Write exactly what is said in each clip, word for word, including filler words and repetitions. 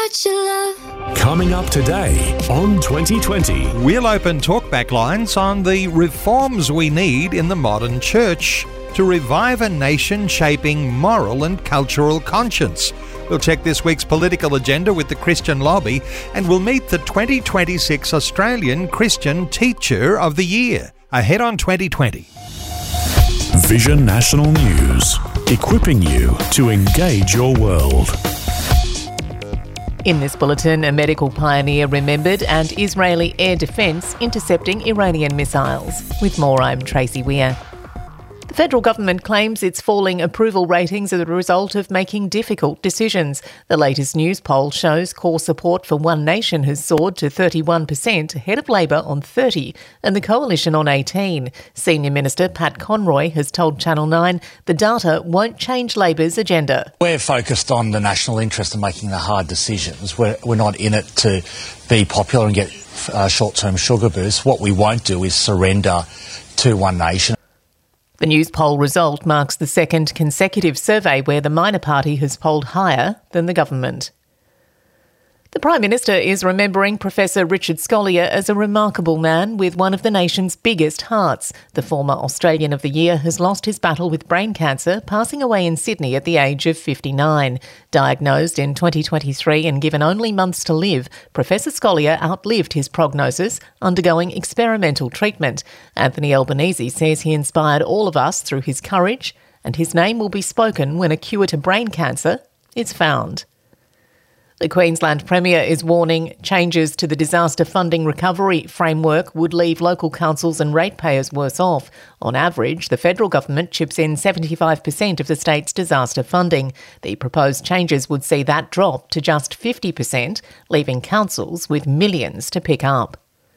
what you love. Coming up today on twenty twenty. We'll open talkback lines on the reforms we need in the modern church to revive a nation shaping moral and cultural conscience. We'll check this week's political agenda with the Christian Lobby, and we'll meet the twenty twenty-six Australian Christian Teacher of the Year. Ahead on twenty twenty. Vision National News, equipping you to engage your world. In this bulletin, a medical pioneer remembered and Israeli air defence intercepting Iranian missiles. With more, I'm Tracy Weir. The federal government claims it's falling approval ratings are the result of making difficult decisions. The latest news poll shows core support for One Nation has soared to thirty-one percent, ahead of Labor on thirty and the Coalition on eighteen. Senior Minister Pat Conroy has told Channel nine the data won't change Labor's agenda. We're focused on the national interest and making the hard decisions. We're, we're not in it to be popular and get uh, short-term sugar boosts. What we won't do is surrender to One Nation. The news poll result marks the second consecutive survey where the minor party has polled higher than the government. The Prime Minister is remembering Professor Richard Scolyer as a remarkable man with one of the nation's biggest hearts. The former Australian of the Year has lost his battle with brain cancer, passing away in Sydney at the age of fifty-nine. Diagnosed in twenty twenty-three and given only months to live, Professor Scolyer outlived his prognosis, undergoing experimental treatment. Anthony Albanese says he inspired all of us through his courage, and his name will be spoken when a cure to brain cancer is found. The Queensland Premier is warning changes to the disaster funding recovery framework would leave local councils and ratepayers worse off. On average, the federal government chips in seventy-five percent of the state's disaster funding. The proposed changes would see that drop to just fifty percent, leaving councils with millions to pick up.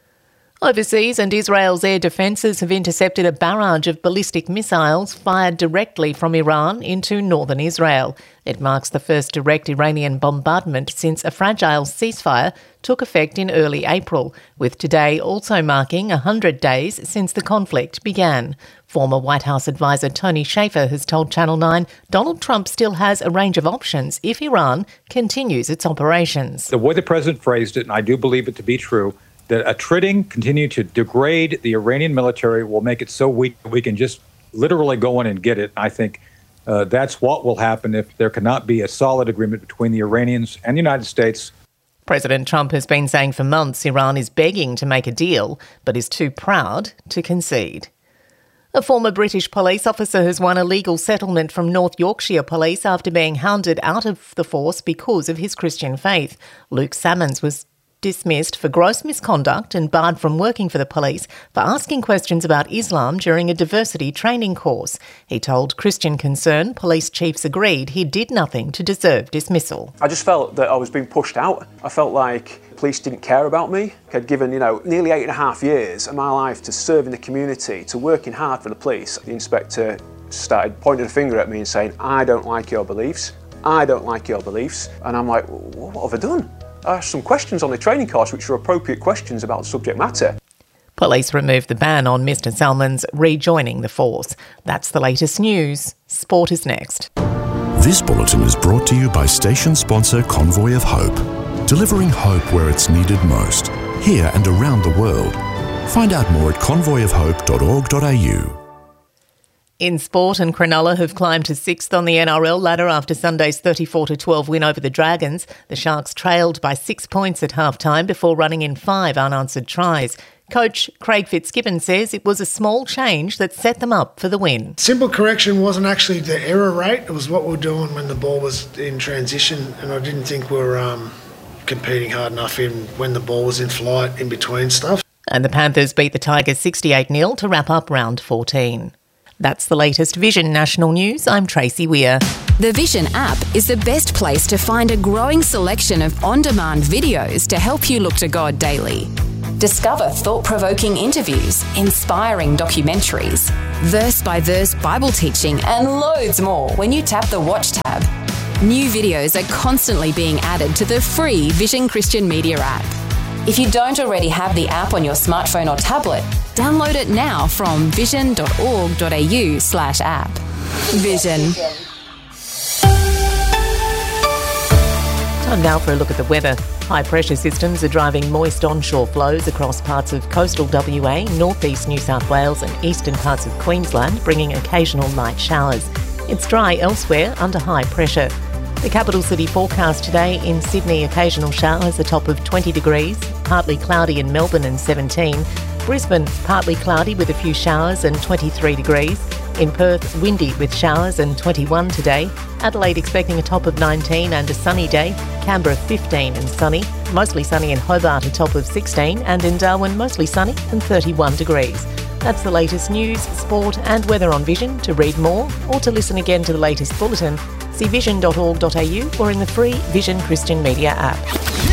Overseas, and Israel's air defences have intercepted a barrage of ballistic missiles fired directly from Iran into northern Israel. It marks the first direct Iranian bombardment since a fragile ceasefire took effect in early April, with today also marking one hundred days since the conflict began. Former White House advisor Tony Shaffer has told Channel nine Donald Trump still has a range of options if Iran continues its operations. The way the president phrased it, and I do believe it to be true, that attriting, continue to degrade the Iranian military will make it so weak that we can just literally go in and get it. I think uh, that's what will happen if there cannot be a solid agreement between the Iranians and the United States. President Trump has been saying for months Iran is begging to make a deal, but is too proud to concede. A former British police officer has won a legal settlement from North Yorkshire Police after being hounded out of the force because of his Christian faith. Luke Salmons was dismissed for gross misconduct and barred from working for the police for asking questions about Islam during a diversity training course. He told Christian Concern police chiefs agreed he did nothing to deserve dismissal. I just felt that I was being pushed out. I felt like police didn't care about me. I'd given, you know, nearly eight and a half years of my life to serving the community, to working hard for the police. The inspector started pointing a finger at me and saying, I don't like your beliefs. I don't like your beliefs. And I'm like, what have I done? I asked some questions on the training course which were appropriate questions about the subject matter. Police removed the ban on Mister Salmons rejoining the force. That's the latest news. Sport is next. This bulletin is brought to you by station sponsor Convoy of Hope, delivering hope where it's needed most, here and around the world. Find out more at convoy of hope dot org dot a u. In sport, and Cronulla have climbed to sixth on the N R L ladder after Sunday's thirty-four to twelve win over the Dragons. The Sharks trailed by six points at half-time before running in five unanswered tries. Coach Craig Fitzgibbon says it was a small change that set them up for the win. Simple correction wasn't actually the error rate. It was what we were doing when the ball was in transition, and I didn't think we were um, competing hard enough in when the ball was in flight in between stuff. And the Panthers beat the Tigers sixty-eight nil to wrap up round fourteen. That's the latest Vision National News. I'm Tracy Weir. The Vision app is the best place to find a growing selection of on-demand videos to help you look to God daily. Discover thought-provoking interviews, inspiring documentaries, verse-by-verse Bible teaching, and loads more when you tap the Watch tab. New videos are constantly being added to the free Vision Christian Media app. If you don't already have the app on your smartphone or tablet, download it now from vision dot org dot a u slash app. Vision. Time now for a look at the weather. High pressure systems are driving moist onshore flows across parts of coastal W A, northeast New South Wales and eastern parts of Queensland, bringing occasional light showers. It's dry elsewhere under high pressure. The capital city forecast today: in Sydney, occasional showers, a top of twenty degrees, partly cloudy in Melbourne and seventeen. Brisbane, partly cloudy with a few showers and twenty-three degrees. In Perth, windy with showers and twenty-one today. Adelaide expecting a top of nineteen and a sunny day. Canberra fifteen and sunny. Mostly sunny in Hobart, a top of sixteen, and in Darwin mostly sunny and thirty-one degrees. That's the latest news, sport and weather on Vision. To read more or to listen again to the latest bulletin, see vision dot org dot a u or in the free Vision Christian Media app.